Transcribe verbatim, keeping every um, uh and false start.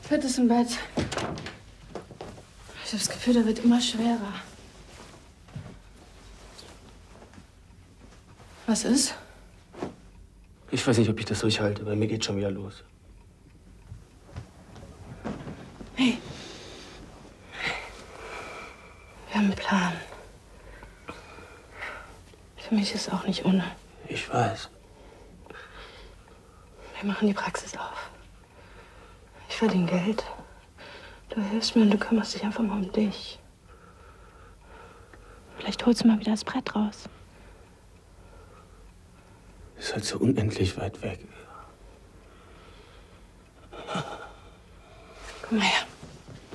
Fett ist im Bett. Ich habe das Gefühl, der wird immer schwerer. Was ist? Ich weiß nicht, ob ich das durchhalte, weil mir geht schon wieder los. Hey. Wir haben einen Plan. Für mich ist auch nicht ohne. Ich weiß. Wir machen die Praxis auf. Ich verdiene Geld. Du hilfst mir und du kümmerst dich einfach mal um dich. Vielleicht holst du mal wieder das Brett raus. Ist halt so unendlich weit weg. Komm mal her.